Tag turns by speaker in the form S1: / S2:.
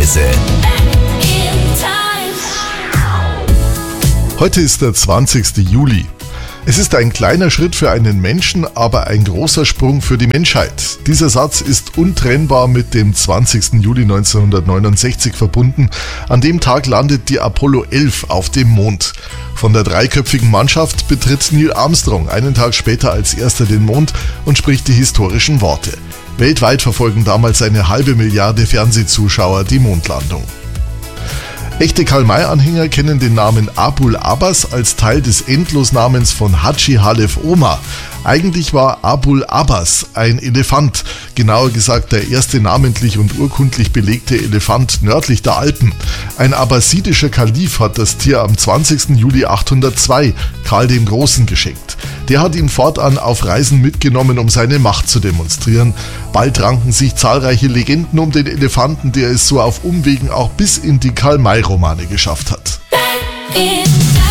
S1: Zeitreise.
S2: Heute ist der 20. Juli. Es ist ein kleiner Schritt für einen Menschen, aber ein großer Sprung für die Menschheit. Dieser Satz ist untrennbar mit dem 20. Juli 1969 verbunden. An dem Tag landet die Apollo 11 auf dem Mond. Von der dreiköpfigen Mannschaft betritt Neil Armstrong einen Tag später als erster den Mond und spricht die historischen Worte. Weltweit verfolgen damals eine halbe Milliarde Fernsehzuschauer die Mondlandung. Echte Karl-May-Anhänger kennen den Namen Abul Abbas als Teil des Endlosnamens von Hadschi Halef Omar. Eigentlich war Abul Abbas ein Elefant, genauer gesagt der erste namentlich und urkundlich belegte Elefant nördlich der Alpen. Ein abbasidischer Kalif hat das Tier am 20. Juli 802 Karl dem Großen geschenkt. Der hat ihn fortan auf Reisen mitgenommen, um seine Macht zu demonstrieren. Bald ranken sich zahlreiche Legenden um den Elefanten, der es so auf Umwegen auch bis in die Karl-May-Romane geschafft hat.